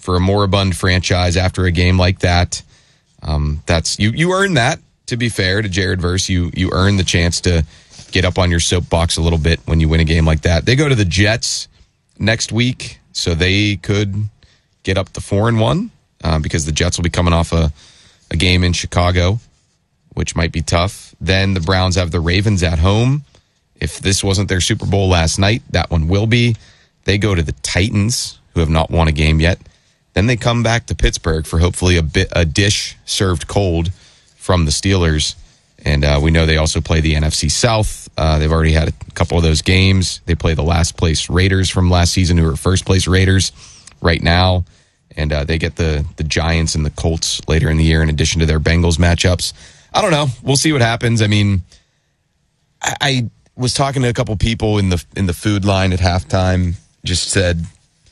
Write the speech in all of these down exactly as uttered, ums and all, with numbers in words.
for a moribund franchise after a game like that. Um, that's you. You earn that. To be fair to Jared Verse, you you earn the chance to get up on your soapbox a little bit when you win a game like that. They go to the Jets next week, so they could get up to four and one uh, because the Jets will be coming off a, a game in Chicago, which might be tough. Then the Browns have the Ravens at home. If this wasn't their Super Bowl last night, that one will be. They go to the Titans, who have not won a game yet. Then they come back to Pittsburgh for hopefully a bit a dish served cold from the Steelers. And uh, we know they also play the N F C South. Uh, they've already had a couple of those games. They play the last place Raiders from last season, who are first place Raiders right now. And uh, they get the, the Giants and the Colts later in the year in addition to their Bengals matchups. I don't know. We'll see what happens. I mean, I, I was talking to a couple people in the in the food line at halftime. Just said,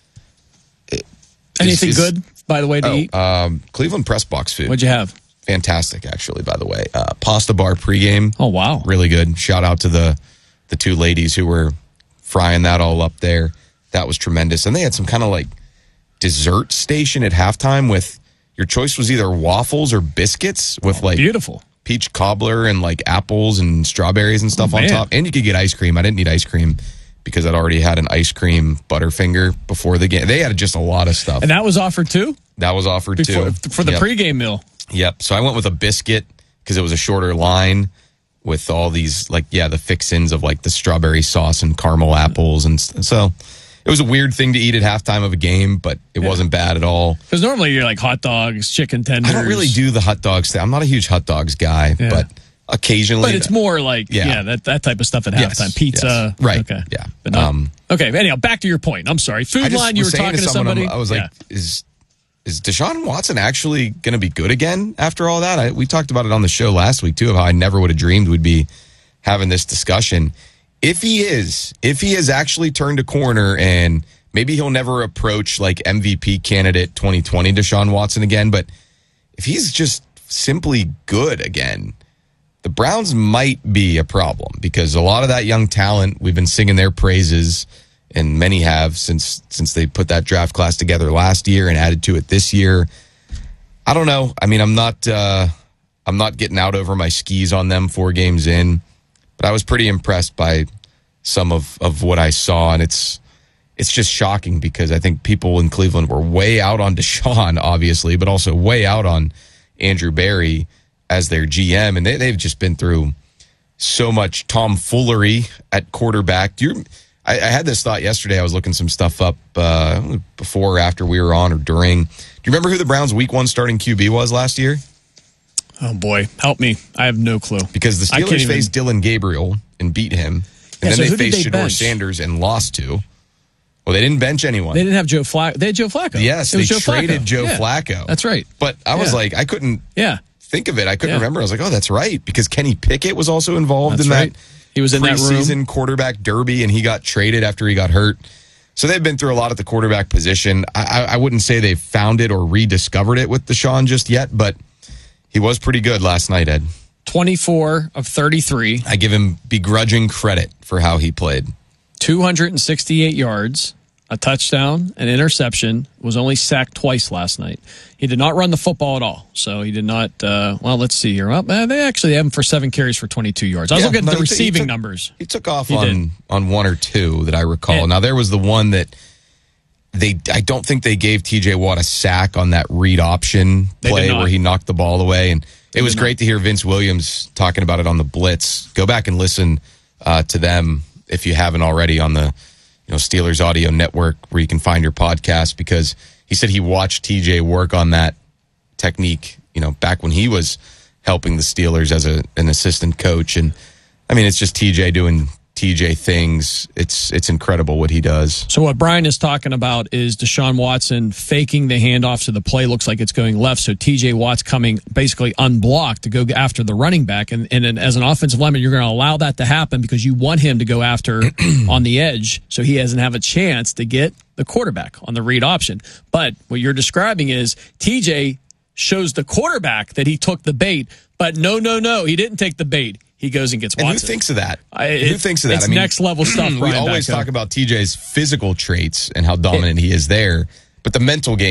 anything is, good, by the way, to oh, eat? Um, Cleveland Press Box food. What'd you have? Fantastic, actually, by the way. Uh, pasta bar pregame. Oh, wow. Really good. Shout out to the the two ladies who were frying that all up there. That was tremendous. And they had some kind of like dessert station at halftime with your choice was either waffles or biscuits with like beautiful peach cobbler and like apples and strawberries and stuff oh, on man. top. And you could get ice cream. I didn't need ice cream because I'd already had an ice cream Butterfinger before the game. They had just a lot of stuff. And that was offered too? That was offered Before, too. For the yep. pregame meal. Yep. So I went with a biscuit because it was a shorter line with all these, like, yeah, the fixins of like the strawberry sauce and caramel apples. And so it was a weird thing to eat at halftime of a game, but it yeah. wasn't bad at all. Because normally you're like hot dogs, chicken tenders. I don't really do the hot dogs thing. I'm not a huge hot dogs guy, yeah. but occasionally. But it's more like, yeah, yeah that, that type of stuff at yes, halftime. Pizza. Yes. Right. Okay. Yeah. But not, um, okay. Anyhow, back to your point. I'm sorry. Food line, you were talking to, to somebody. I was like, yeah. is is Deshaun Watson actually going to be good again after all that? I, we talked about it on the show last week, too, of how I never would have dreamed we'd be having this discussion. If he is, if he has actually turned a corner and maybe he'll never approach like M V P candidate twenty twenty Deshaun Watson again, but if he's just simply good again, the Browns might be a problem because a lot of that young talent, we've been singing their praises, and many have since since they put that draft class together last year and added to it this year. I don't know. I mean, I'm not uh, I'm not getting out over my skis on them four games in, but I was pretty impressed by some of, of what I saw, and it's it's just shocking because I think people in Cleveland were way out on Deshaun, obviously, but also way out on Andrew Berry as their G M, and they, they've just been through so much tomfoolery at quarterback. Do you, I, I had this thought yesterday. I was looking some stuff up uh, before or after we were on or during. Do you remember who the Browns' week one starting Q B was last year? Oh, boy. Help me. I have no clue. Because the Steelers faced even... Dylan Gabriel and beat him, and yeah, then so they faced they Shedeur bench? Sanders and lost to. Well, they didn't bench anyone. They didn't have Joe Flacco. They had Joe Flacco. Yes, it they Joe traded Flacco. Joe yeah. Flacco. That's right. But I was yeah. like, I couldn't yeah. think of it. I couldn't yeah. remember. I was like, oh, that's right. Because Kenny Pickett was also involved that's in right. that he was in that preseason quarterback derby, and he got traded after he got hurt. So they've been through a lot at the quarterback position. I, I wouldn't say they've found it or rediscovered it with Deshaun just yet, but he was pretty good last night, Ed. twenty-four of thirty-three. I give him begrudging credit for how he played. two hundred sixty-eight yards, a touchdown, an interception, was only sacked twice last night. He did not run the football at all. So he did not, uh, well, let's see here. Well, they actually have him for seven carries for twenty-two yards. I was yeah, looking at no, the receiving took, numbers. He took off he on, on one or two that I recall. And, now, there was the one that they, I don't think they gave T J Watt a sack on that read option play where he knocked the ball away. And it was great to hear Vince Williams talking about it on the Blitz. Go back and listen uh, to them if you haven't already on the you know Steelers Audio Network where you can find your podcast, because he said he watched T J work on that technique, you know, back when he was helping the Steelers as a, an assistant coach. And I mean, it's just T J doing T J things. It's it's incredible what he does. So what Brian is talking about is Deshaun Watson faking the handoff so the play looks like it's going left. So T J Watt's coming basically unblocked to go after the running back. And, and as an offensive lineman, you're going to allow that to happen because you want him to go after on the edge so he doesn't have a chance to get the quarterback on the read option. But what you're describing is T J shows the quarterback that he took the bait, but no, no, no, he didn't take the bait. He goes and gets Watson. And who thinks of that? I, it, who thinks of that? It's I mean, next level stuff. We Brian always Backo. talk about T J's physical traits and how dominant it, he is there, but the mental game